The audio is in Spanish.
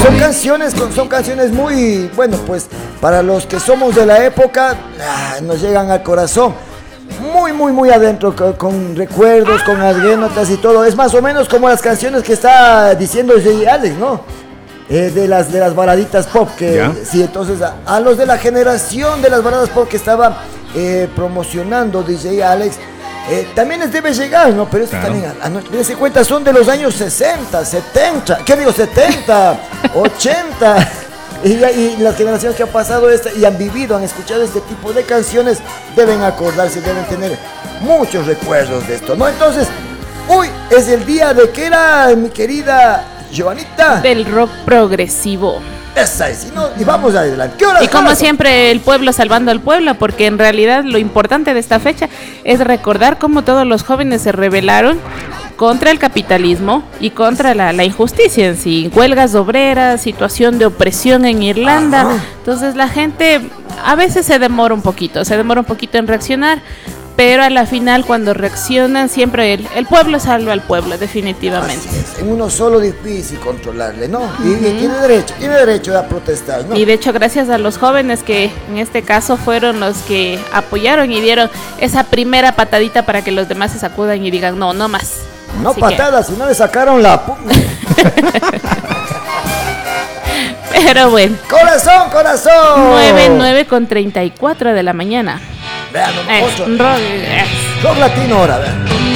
Son canciones muy, bueno, pues para los que somos de la época, nos llegan al corazón. Muy adentro, con recuerdos, con anécdotas y todo. Es más o menos como las canciones que está diciendo J. Alex, ¿no? De las baladitas pop. Sí, entonces a los de la generación de las baladas pop que estaba promocionando DJ Alex, también les debe llegar, ¿no? Pero esto también, dense cuenta, son de los años 60, 70, ¿qué digo? 70, 80. Y las generaciones que han pasado y han vivido, han escuchado este tipo de canciones, deben acordarse, deben tener muchos recuerdos de esto, ¿no? Entonces, hoy es el día de que era, mi querida Giovanita, del rock progresivo. Esa es, y vamos adelante. ¿Qué hora? Y como siempre, el pueblo salvando al pueblo, porque en realidad lo importante de esta fecha es recordar cómo todos los jóvenes se rebelaron contra el capitalismo y contra la injusticia en sí, huelgas obreras, situación de opresión en Irlanda. Ajá. Entonces la gente a veces se demora un poquito en reaccionar, pero a la final cuando reaccionan siempre el pueblo salva al pueblo, definitivamente. Así es. En uno solo difícil controlarle, ¿no? Y tiene derecho a protestar, ¿no? Y de hecho gracias a los jóvenes que en este caso fueron los que apoyaron y dieron esa primera patadita para que los demás se sacudan y digan no más. No así patadas, sino le sacaron la... Pero bueno. ¡Corazón! 9:34 de la mañana. Vean, rock latino ahora, vean.